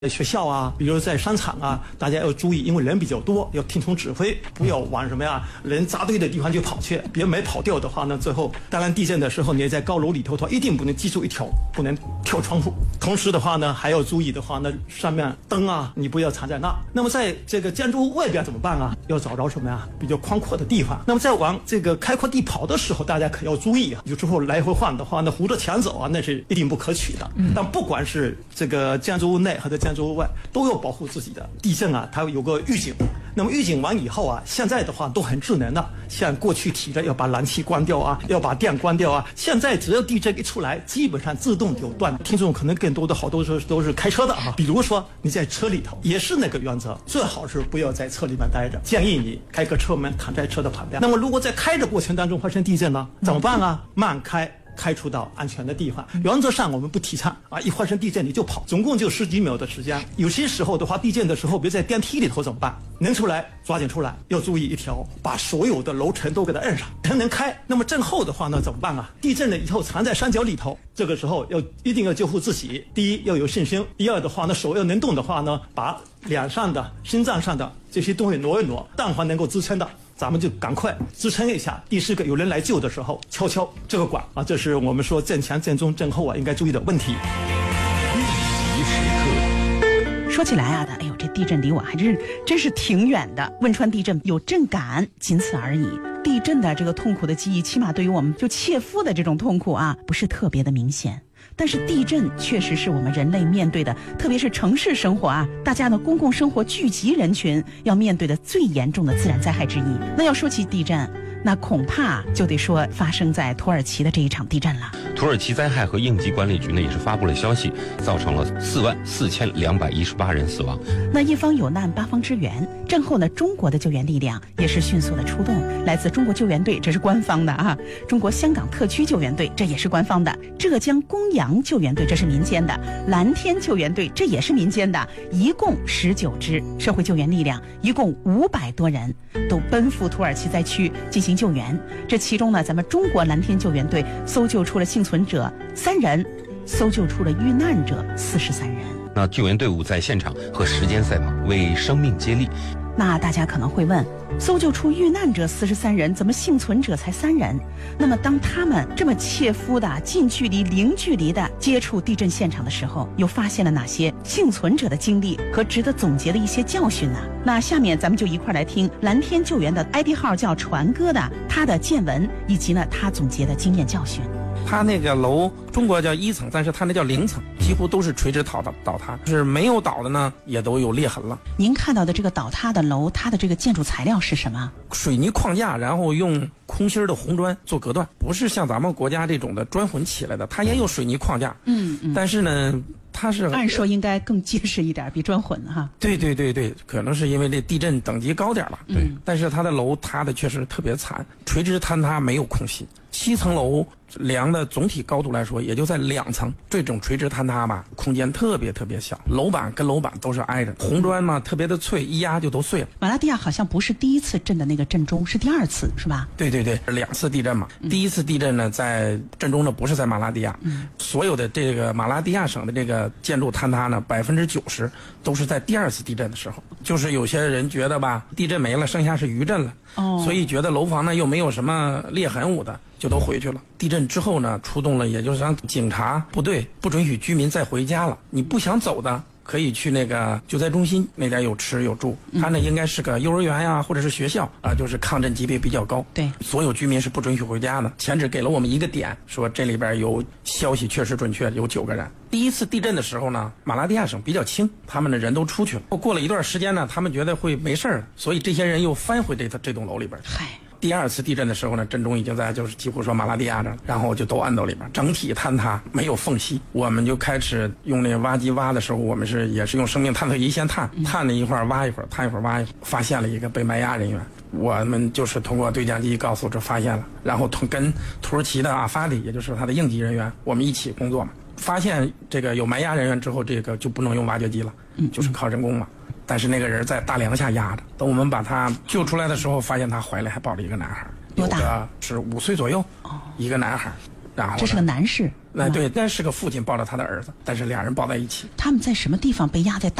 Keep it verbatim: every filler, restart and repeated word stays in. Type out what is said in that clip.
学校啊，比如在商场啊，大家要注意，因为人比较多，要听从指挥，不要往什么呀人扎堆的地方去跑去，别没跑掉的话呢，最后当然地震的时候，你在高楼里头的话，一定不能记住一条，不能跳窗户。同时的话呢，还要注意的话呢，上面灯啊，你不要藏在那。那么在这个建筑物外边怎么办啊？要找着什么呀比较宽阔的地方。那么在往这个开阔地跑的时候，大家可要注意啊，有时候来回换的话，那扶着墙走啊，那是一定不可取的。但不管是这个建筑物内和在建筑物外，都要保护自己的。地震啊，它有个预警。那么预警完以后啊，现在的话都很智能的，像过去提着要把燃气关掉啊，要把电关掉啊，现在只要地震一出来，基本上自动就断。听众可能更多的好多时候都是开车的啊，比如说你在车里头，也是那个原则，最好是不要在车里面待着，建议你开个车门躺在车的旁边。那么如果在开的过程当中发生地震呢，怎么办啊？慢开。开出到安全的地方，原则上我们不提倡啊！一发生地震你就跑，总共就十几秒的时间。有些时候的话，地震的时候，别在电梯里头怎么办？能出来抓紧出来，要注意一条，把所有的楼层都给它摁上，才能开。那么震后的话呢，怎么办啊？地震了以后藏在山脚里头，这个时候要一定要救护自己。第一要有信心，第二的话呢，手要能动的话呢，把脸上的、心脏上的这些东西挪一挪，但凡能够支撑的。咱们就赶快支撑一下。第四个，有人来救的时候，敲敲这个管啊，这是我们说震前、震中、震后啊应该注意的问题。 应急时刻， 说起来啊，哎呦，这地震离我还真是真是挺远的。汶川地震有震感，仅此而已。地震的这个痛苦的记忆，起码对于我们就切肤的这种痛苦啊，不是特别的明显。但是地震确实是我们人类面对的，特别是城市生活啊，大家的公共生活聚集人群要面对的最严重的自然灾害之一。那要说起地震，那恐怕就得说发生在土耳其的这一场地震了。 土耳其灾害和应急管理局呢也是发布了消息，造成了四万四千两百一十八人死亡。 那一方有难，八方支援。震后呢，中国的救援力量也是迅速的出动，来自中国救援队，这是官方的啊；中国香港特区救援队，这也是官方的；浙江公羊救援队，这是民间的；蓝天救援队，这也是民间的。一共十九支社会救援力量，一共五百多人，都奔赴土耳其灾区进行救援。这其中呢，咱们中国蓝天救援队搜救出了幸存者三人，搜救出了遇难者四十三人。 那救援队伍在现场和时间赛跑，为生命接力。 那大家可能会问，搜救出遇难者四十三人，怎么幸存者才三人？那么当他们这么切肤的、近距离、零距离的接触地震现场的时候，又发现了哪些幸存者的经历和值得总结的一些教训呢？那下面咱们就一块来听蓝天救援的 I D 号叫传哥的他的见闻，以及呢他总结的经验教训。 它那个楼，中国叫一层，但是它那叫零层，几乎都是垂直倒倒倒塌，是没有倒的呢，也都有裂痕了。 您看到的这个倒塌的楼，它的这个建筑材料是什么？ 水泥框架，然后用空心的红砖做隔断，不是像咱们国家这种的砖混起来的，它也有水泥框架， 嗯嗯， 但是呢，它是按说应该更结实一点，比砖混哈。 对对对对，可能是因为这地震等级高点了，对。嗯、但是它的楼塌的确实特别惨，垂直坍塌没有空隙。七层楼量的总体高度来说，也就在两层。这种垂直坍塌吧，空间特别特别小，楼板跟楼板都是挨着，红砖嘛特别的脆，一压就都碎了。 马拉蒂亚好像不是第一次震的那个震中，是第二次是吧？ 对对对，两次地震嘛。嗯、第一次地震呢，在震中呢不是在马拉蒂亚，嗯、所有的这个马拉蒂亚省的这个建筑坍塌呢，百分之九十都是在第二次地震的时候。就是有些人觉得吧，地震没了，剩下是余震了，哦，所以觉得楼房呢又没有什么裂痕物的，就都回去了。地震之后呢，出动了，也就是让警察部队不准许居民再回家了。你不想走的，可以去那个救灾中心，那边有吃有住。它呢应该是个幼儿园呀，或者是学校啊，就是抗震级别比较高。 对， 所有居民是不准许回家的。前只给了我们一个点，说这里边有消息确实准确，有九个人。第一次地震的时候呢，马拉蒂亚省比较轻，他们的人都出去了。过了一段时间呢，他们觉得会没事了，所以这些人又翻回这这栋楼里边。 嗨。 第二次地震的时候呢，震中已经在就是几乎说马拉蒂亚这，然后就都按到里边，整体坍塌没有缝隙。我们就开始用那挖机挖的时候，我们是也是用生命探测仪先探，探了一会儿挖一会儿，探一会儿挖一会儿，发现了一个被埋压人员。我们就是通过对讲机告诉这发现了，然后同跟土耳其的阿法里，也就是他的应急人员，我们一起工作嘛。发现这个有埋压人员之后，这个就不能用挖掘机了，就是靠人工嘛。但是那个人在大梁下压着，等我们把他救出来的时候，发现他怀里还抱着一个男孩，有的是五岁左右，一个男孩。 然后呢这是个男士。 哎，对，那是个父亲抱着他的儿子，但是俩人抱在一起。 他们在什么地方被压在